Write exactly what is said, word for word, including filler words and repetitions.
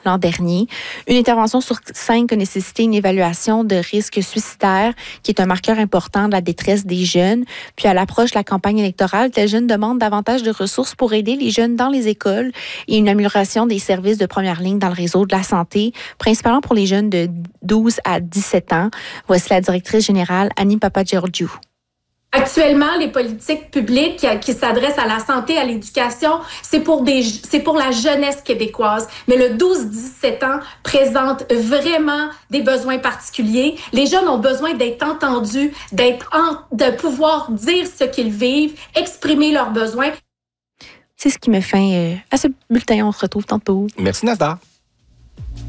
l'an dernier. Une intervention sur cinq a nécessité une évaluation de risque suicidaire, qui est un marqueur important de la détresse des jeunes. Puis à l'approche de la campagne électorale, Tel Jeune demande davantage de ressources pour aider les jeunes dans les écoles et une amélioration des services de première ligne dans le réseau de la santé, principalement pour les jeunes de douze à dix-sept ans. Voici la directrice générale Annie Papageorgiou. Actuellement, les politiques publiques qui, qui s'adressent à la santé, à l'éducation, c'est pour des, c'est pour la jeunesse québécoise. Mais le douze à dix-sept ans présente vraiment des besoins particuliers. Les jeunes ont besoin d'être entendus, d'être en, de pouvoir dire ce qu'ils vivent, exprimer leurs besoins. C'est ce qui met fin euh, à ce bulletin. On se retrouve tantôt. Merci, Nasdaq.